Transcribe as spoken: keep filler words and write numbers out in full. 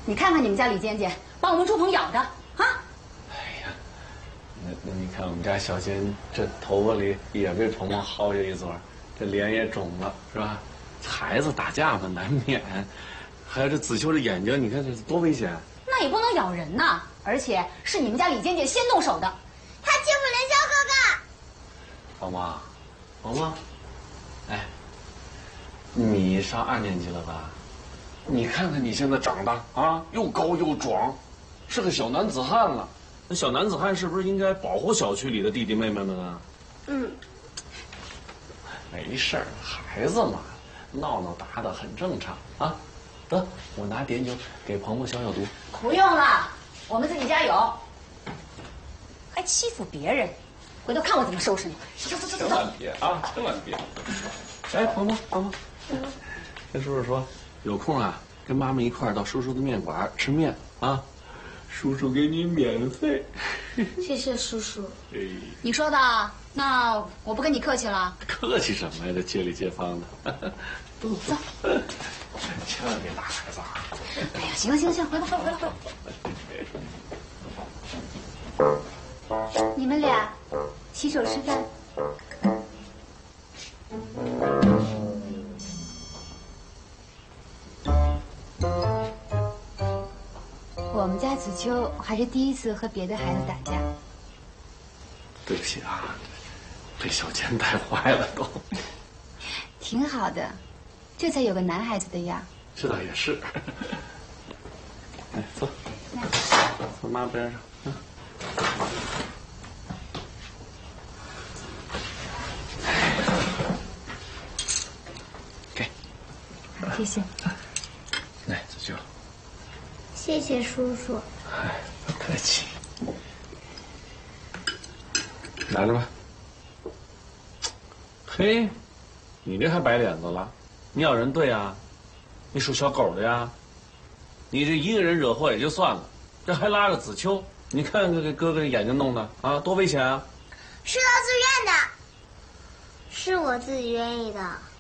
你看看你们家李尖尖，把我们朱鹏咬的啊！ 哎呀，那那你看我们家小尖，这头发里也被鹏鹏薅下一撮，这脸也肿了，是吧？孩子打架嘛，难免。还有这子秋这眼睛，你看这多危险！ 那也不能咬人呐，而且是你们家李尖尖先动手的。 他欺负连霄哥哥。 鹏鹏，鹏鹏，哎，你上二年级了吧？你看看你现在长得啊，又高又壮，是个小男子汉了。那小男子汉是不是应该保护小区里的弟弟妹妹们啊？ 嗯。 没事儿，孩子嘛，闹闹打打很正常啊。得，我拿碘酒给鹏鹏消消毒。 不用了，我们自己家有。还欺负别人，回头看我怎么收拾你！走走走走。 千万别啊，千万别！哎，鹏鹏，鹏鹏，嗯，跟叔叔说，有空啊，跟妈妈一块儿到叔叔的面馆吃面啊，叔叔给你免费。 谢谢叔叔。 哎， 你说的，那我不跟你客气了。 客气什么呀？这街里街坊的。 走。 千万别打孩子啊！ 哎呀，行了行了行了，回吧回吧回吧回吧。你们俩洗手吃饭。我们家子秋还是第一次和别的孩子打架。 对不起啊，被小尖带坏了都。 挺好的，这才有个男孩子的样。 这倒也是。来，坐，坐妈边上。嗯。给。 谢谢。 来，子秋。 谢谢叔叔。 哎，不客气。拿着吧。嘿，你这还白脸子了？你咬人对啊？你属小狗的呀？你这一个人惹祸也就算了，这还拉着子秋，你看看给哥哥这眼睛弄的啊，多危险啊！ 是他自愿的，是我自己愿意的。